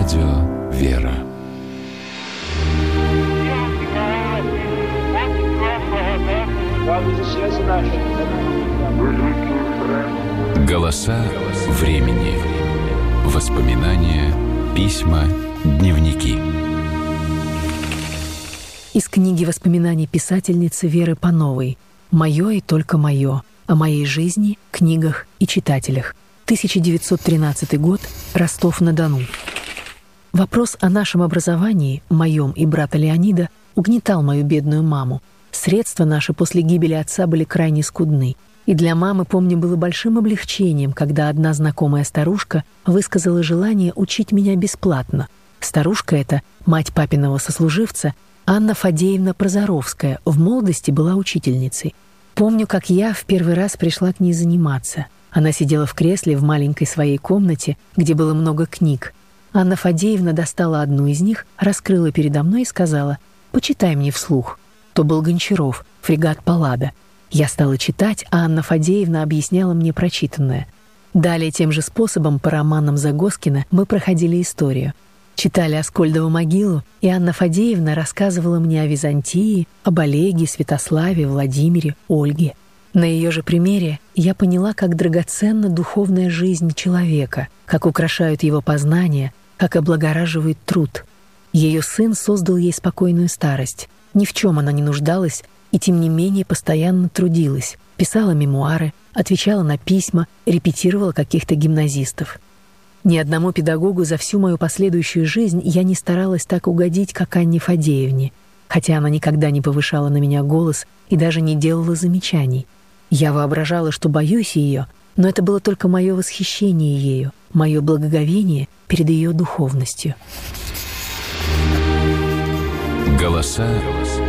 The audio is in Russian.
Радио «Вера». Голоса времени. Воспоминания, письма, дневники. Из книги воспоминаний писательницы Веры Пановой «Мое и только мое. О моей жизни, книгах и читателях». 1913 год. Ростов-на-Дону. Вопрос о нашем образовании, моем и брата Леонида, угнетал мою бедную маму. Средства наши после гибели отца были крайне скудны. И для мамы, помню, было большим облегчением, когда одна знакомая старушка высказала желание учить меня бесплатно. Старушка эта, мать папиного сослуживца, Анна Фадеевна Прозоровская, в молодости была учительницей. Помню, как я в первый раз пришла к ней заниматься. Она сидела в кресле в маленькой своей комнате, где было много книг. Анна Фадеевна достала одну из них, раскрыла передо мной и сказала: «Почитай мне вслух». То был Гончаров, фрегат Паллада. Я стала читать, а Анна Фадеевна объясняла мне прочитанное. Далее тем же способом по романам Загоскина мы проходили историю. Читали Аскольдову могилу, и Анна Фадеевна рассказывала мне о Византии, об Олеге, Святославе, Владимире, Ольге. На ее же примере я поняла, как драгоценна духовная жизнь человека, как украшают его познания, как облагораживает труд. Ее сын создал ей спокойную старость. Ни в чем она не нуждалась и, тем не менее, постоянно трудилась. Писала мемуары, отвечала на письма, репетировала каких-то гимназистов. Ни одному педагогу за всю мою последующую жизнь я не старалась так угодить, как Анне Фадеевне, хотя она никогда не повышала на меня голос и даже не делала замечаний. Я воображала, что боюсь ее, но это было только мое восхищение ею, мое благоговение перед ее духовностью. Голоса